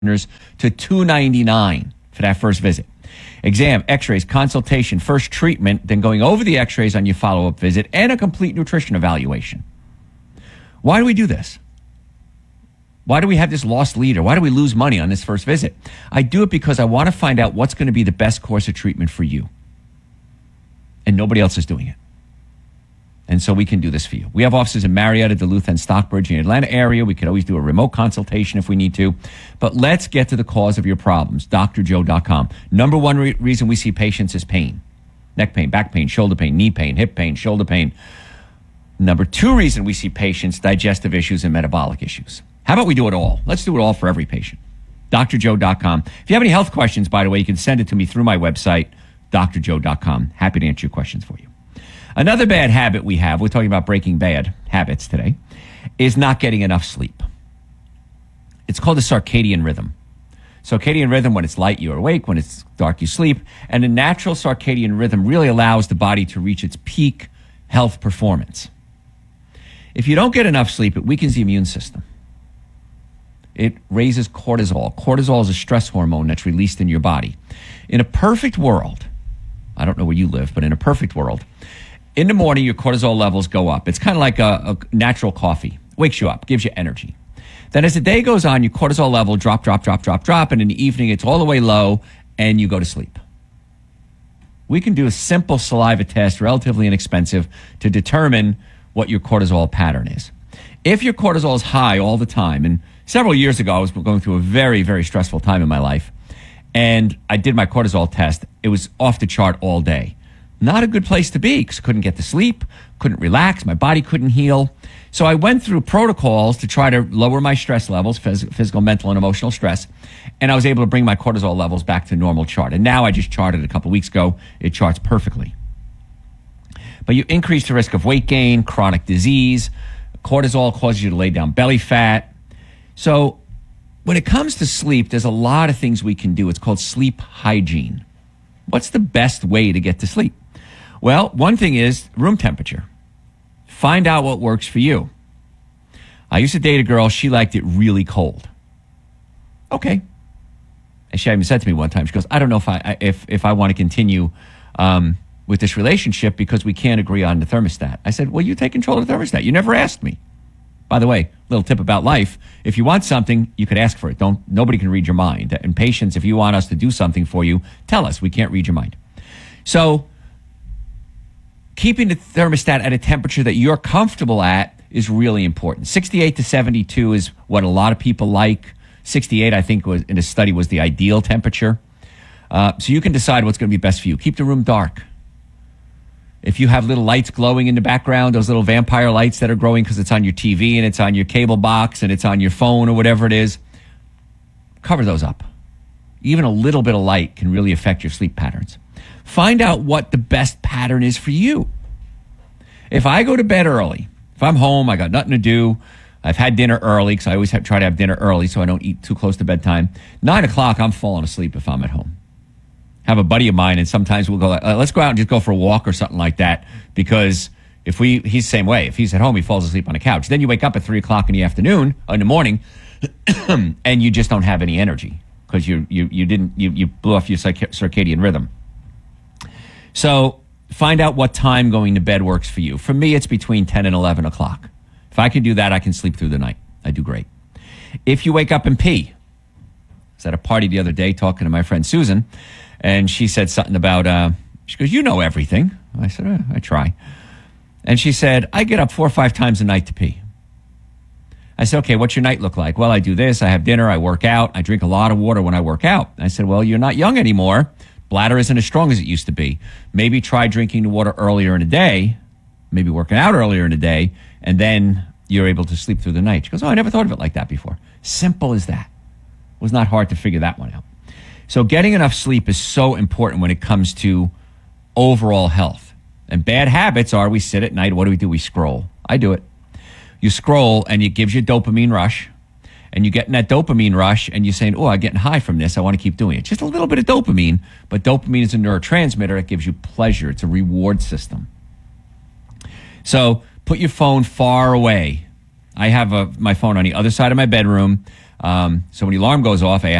to $299 for that first visit. Exam, x-rays, consultation, first treatment, then going over the x-rays on your follow-up visit, and a complete nutrition evaluation. Why do we do this? Why do we have this lost leader? Why do we lose money on this first visit? I do it because I want to find out what's going to be the best course of treatment for you. And nobody else is doing it. And so we can do this for you. We have offices in Marietta, Duluth, and Stockbridge in the Atlanta area. We could always do a remote consultation if we need to. But let's get to the cause of your problems. drjoe.com. Number one reason we see patients is pain. Neck pain, back pain, shoulder pain, knee pain, hip pain, shoulder pain. Number two reason we see patients, digestive issues and metabolic issues. How about we do it all? Let's do it all for every patient. drjoe.com. If you have any health questions, by the way, you can send it to me through my website, drjoe.com. Happy to answer your questions for you. Another bad habit we have, we're talking about breaking bad habits today, is not getting enough sleep. It's called the circadian rhythm. Circadian rhythm, when it's light, you're awake. When it's dark, you sleep. And the natural circadian rhythm really allows the body to reach its peak health performance. If you don't get enough sleep, it weakens the immune system. It raises cortisol. Cortisol is a stress hormone that's released in your body. In a perfect world, I don't know where you live, but in a perfect world, in the morning, your cortisol levels go up. It's kind of like a natural coffee. Wakes you up, gives you energy. Then as the day goes on, your cortisol level drop. And in the evening, it's all the way low, and you go to sleep. We can do a simple saliva test, relatively inexpensive, to determine what your cortisol pattern is. If your cortisol is high all the time, and several years ago, I was going through a very, very stressful time in my life, and I did my cortisol test. It was off the chart all day. Not a good place to be because I couldn't get to sleep, couldn't relax, my body couldn't heal. So I went through protocols to try to lower my stress levels, physical, mental, and emotional stress, and I was able to bring my cortisol levels back to normal chart. And now I just charted a couple of weeks ago. It charts perfectly. But you increase the risk of weight gain, chronic disease. Cortisol causes you to lay down belly fat. So when it comes to sleep, there's a lot of things we can do. It's called sleep hygiene. What's the best way to get to sleep? Well, one thing is room temperature. Find out what works for you. I used to date a girl. She liked it really cold. Okay. And she even said to me one time, she goes, I don't know if I want to continue with this relationship because we can't agree on the thermostat. I said, well, you take control of the thermostat. You never asked me. By the way, little tip about life. If you want something, you could ask for it. Nobody can read your mind. In patience, if you want us to do something for you, tell us. We can't read your mind. So keeping the thermostat at a temperature that you're comfortable at is really important. 68 to 72 is what a lot of people like. 68, I think, was in a study was the ideal temperature. So you can decide what's going to be best for you. Keep the room dark. If you have little lights glowing in the background, those little vampire lights that are glowing because it's on your TV and it's on your cable box and it's on your phone or whatever it is, cover those up. Even a little bit of light can really affect your sleep patterns. Find out what the best pattern is for you. If I go to bed early, if I'm home, I got nothing to do, I've had dinner early because I always try to have dinner early so I don't eat too close to bedtime. 9 o'clock, I'm falling asleep if I'm at home. Have a buddy of mine, and sometimes we'll go, let's go out and just go for a walk or something like that, because he's the same way. If he's at home, he falls asleep on the couch. Then you wake up at 3 o'clock in the afternoon, in the morning, and you just don't have any energy because you blew off your circadian rhythm. So find out what time going to bed works for you. For me, it's between 10 and 11 o'clock. If I can do that, I can sleep through the night. I do great. If you wake up and pee, I was at a party the other day talking to my friend Susan, and she said something about, she goes, you know everything. I said, I try. And she said, I get up 4 or 5 times a night to pee. I said, okay, what's your night look like? Well, I do this, I have dinner, I work out, I drink a lot of water when I work out. I said, well, you're not young anymore. Bladder isn't as strong as it used to be. Maybe try drinking the water earlier in the day, maybe working out earlier in the day, and then you're able to sleep through the night. She goes, oh, I never thought of it like that before. Simple as that. It was not hard to figure that one out. So getting enough sleep is so important when it comes to overall health. And bad habits are we sit at night, what do? We scroll. I do it. You scroll and it gives you a dopamine rush. And you get in that dopamine rush and you're saying, oh, I'm getting high from this. I want to keep doing it. Just a little bit of dopamine. But dopamine is a neurotransmitter. It gives you pleasure. It's a reward system. So put your phone far away. I have my phone on the other side of my bedroom. So when the alarm goes off,